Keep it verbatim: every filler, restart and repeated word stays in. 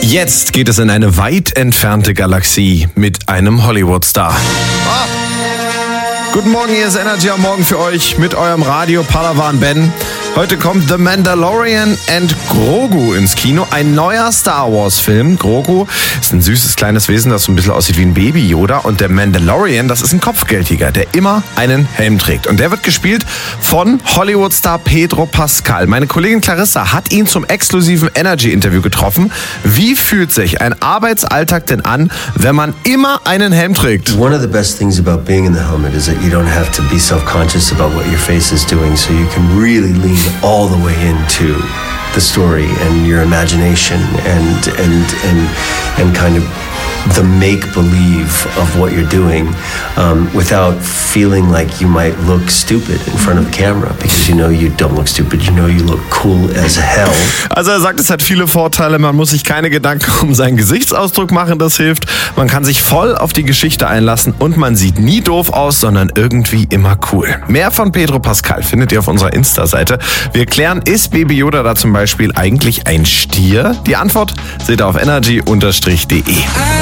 Jetzt geht es in eine weit entfernte Galaxie mit einem Hollywood-Star. Ah. Guten Morgen, hier ist Energy am Morgen für euch mit eurem Radio Palawan Ben. Heute kommt The Mandalorian and Grogu ins Kino. Ein neuer Star Wars Film. Grogu ist ein süßes kleines Wesen, das so ein bisschen aussieht wie ein Baby Yoda. Und der Mandalorian, das ist ein Kopfgeldjäger, der immer einen Helm trägt. Und der wird gespielt von Hollywood-Star Pedro Pascal. Meine Kollegin Clarissa hat ihn zum exklusiven Energy-Interview getroffen. Wie fühlt sich ein Arbeitsalltag denn an, wenn man immer einen Helm trägt? One of the best things about being in the helmet is that you don't have to be self-conscious about what your face is doing, so you can really lean all the way into the story and your imagination and and and and kind of the make-believe of what you're doing um, without feeling like you might look stupid in front of the camera, because you know you don't look stupid, you know you look cool as hell. Also er sagt, es hat viele Vorteile, man muss sich keine Gedanken um seinen Gesichtsausdruck machen, das hilft. Man kann sich voll auf die Geschichte einlassen und man sieht nie doof aus, sondern irgendwie immer cool. Mehr von Pedro Pascal findet ihr auf unserer Insta-Seite. Wir klären, ist Baby Yoda da zum Beispiel eigentlich ein Stier? Die Antwort seht ihr auf energy Bindestrich de.